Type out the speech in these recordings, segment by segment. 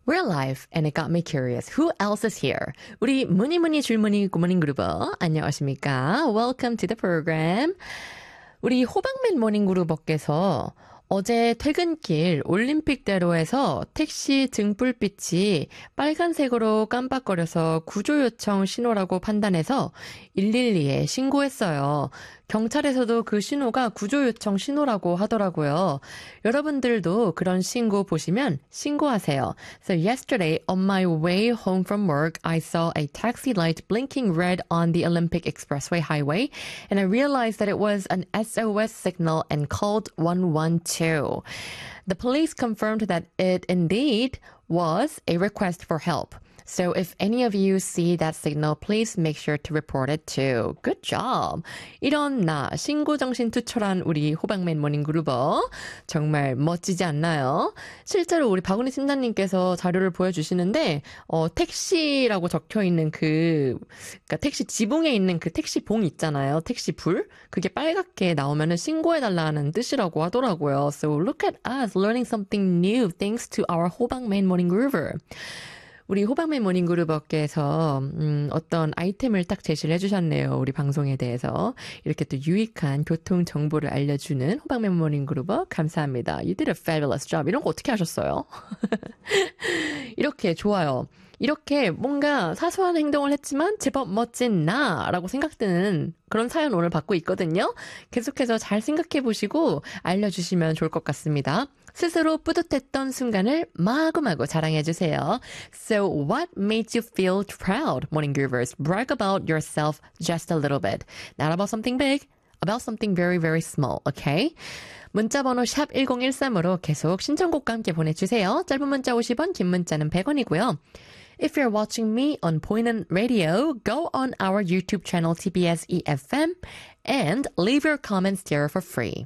We're live and it got me curious. Who else is here? 우리 무늬무늬 줄무늬 굿모닝 그루버 안녕하십니까? Welcome to the program. 우리 호박맨 모닝 그루버께서 어제 퇴근길 올림픽대로에서 택시 등불빛이 빨간색으로 깜빡거려서 구조 요청 신호라고 판단해서 112에 신고했어요. 경찰에서도 그 신호가 구조 요청 신호라고 하더라고요. 여러분들도 그런 신고 보시면 신고하세요. So yesterday on my way home from work, I saw a taxi light blinking red on the Olympic Expressway highway and I realized that it was an SOS signal and called 112. The police confirmed that it indeed was a request for help. So if any of you see that signal, please make sure to report it too. Good job. 이런 나 신고정신 투철한 우리 호박맨 모닝 그루버 정말 멋지지 않나요? 실제로 우리 박은희 팀장님께서 자료를 보여주시는데 택시라고 적혀있는 그러니까 택시 지붕에 있는 그 택시 봉 있잖아요. 택시 불 그게 빨갛게 나오면은 신고해달라는 뜻이라고 하더라고요. So look at us learning something new thanks to our 호박맨 모닝 그루버. 우리 호박맨 모닝그룹업계에서 어떤 아이템을 딱 제시를 해주셨네요. 우리 방송에 대해서. 이렇게 또 유익한 교통 정보를 알려주는 호박맨 모닝그룹업 감사합니다. You did a fabulous job. 이런 거 어떻게 하셨어요? 이렇게 좋아요. 이렇게 뭔가 사소한 행동을 했지만 제법 멋진 나라고 생각드는 그런 사연 오늘 받고 있거든요. 계속해서 잘 생각해보시고 알려주시면 좋을 것 같습니다. 스스로 뿌듯했던 순간을 마구마구 자랑해주세요. So what made you feel proud? Morning Groovers, brag about yourself just a little bit. Not about something big, about something very, very small, okay? 문자번호 샵 1013으로 계속 신청곡과 함께 보내주세요. 짧은 문자 50원, 긴 문자는 100원이고요. If you're watching me on Boinan Radio, go on our YouTube channel TBS EFM and leave your comments there for free.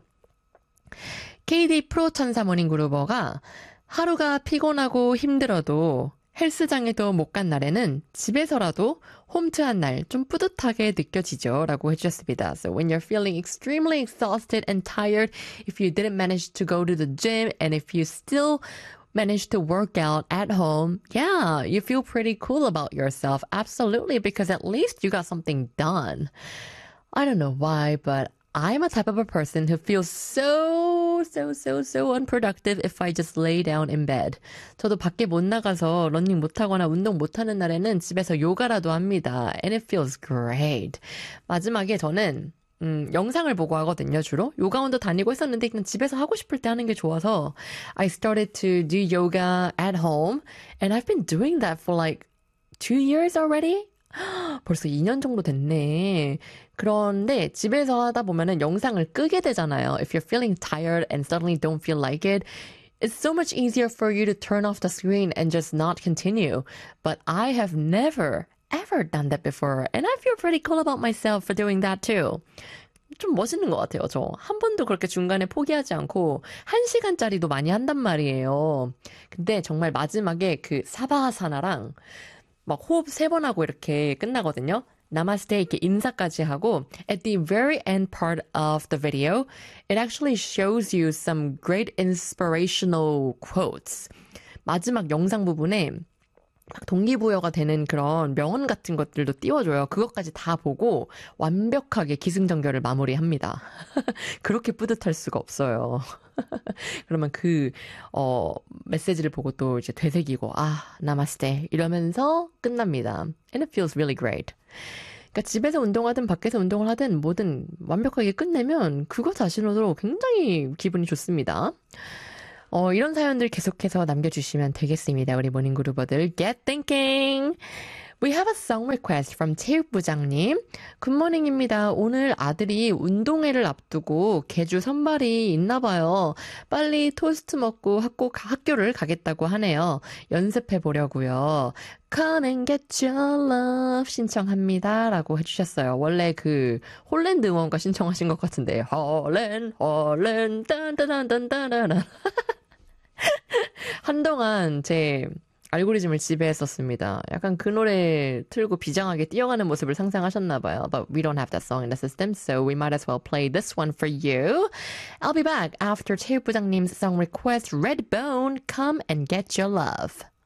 KD 프로 천사 모닝 그루버가 하루가 피곤하고 힘들어도 헬스장에도 못 간 날에는 집에서라도 홈트한 날 좀 뿌듯하게 느껴지죠 라고 해주셨습니다. So when you're feeling extremely exhausted and tired, if you didn't manage to go to the gym and if you still manage to work out at home, yeah, you feel pretty cool about yourself. Absolutely, because at least you got something done. I don't know why, but I'm a type of a person who feels so unproductive if I just lay down in bed. 저도 밖에 못 나가서 러닝 못 하거나 운동 못 하는 날에는 집에서 요가라도 합니다. And it feels great. 마지막에 저는 영상을 보고 하거든요, 주로. 요가원도 다니고 했었는데 그냥 집에서 하고 싶을 때 하는 게 좋아서 I started to do yoga at home and I've been doing that for like 2 years already. 벌써 2년 정도 됐네. 그런데 집에서 하다 보면은 영상을 끄게 되잖아요. If you're feeling tired and suddenly don't feel like it, it's so much easier for you to turn off the screen and just not continue. But I have never, ever done that before. And I feel pretty cool about myself for doing that too. 좀 멋있는 것 같아요, 저. 한 번도 그렇게 중간에 포기하지 않고 1시간짜리도 많이 한단 말이에요. 근데 정말 마지막에 그 사바하사나랑 막 호흡 3번 하고 이렇게 끝나거든요. 나마스테 이렇게 인사까지 하고 at the very end part of the video, it actually shows you some great inspirational quotes. 마지막 영상 부분에 막 동기부여가 되는 그런 명언 같은 것들도 띄워줘요. 그것까지 다 보고 완벽하게 기승전결을 마무리합니다. 그렇게 뿌듯할 수가 없어요. 그러면 메시지를 보고 또 이제 되새기고, 나마스테 이러면서 끝납니다. And it feels really great. 그러니까 집에서 운동하든 밖에서 운동을 하든 뭐든 완벽하게 끝내면 그거 자신으로 굉장히 기분이 좋습니다. 이런 사연들 계속해서 남겨주시면 되겠습니다. 우리 모닝그루버들. Get thinking! We have a song request from 체육 부장님. 굿모닝입니다. 오늘 아들이 운동회를 앞두고 개주 선발이 있나 봐요. 빨리 토스트 먹고 학교를 가겠다고 하네요. 연습해 보려고요. Come and get your love 신청합니다. 라고 해주셨어요. 원래 그 홀랜드 응원가 신청하신 것 같은데. 홀랜드 딴따단딴따단 한동안 제 알고리즘을 지배했었습니다. 약간 그 노래 틀고 비장하게 뛰어가는 모습을 상상하셨나 봐요. But we don't have that song in the system, so we might as well play this one for you. I'll be back after 체육부장님's song request, Redbone, Come and Get Your Love.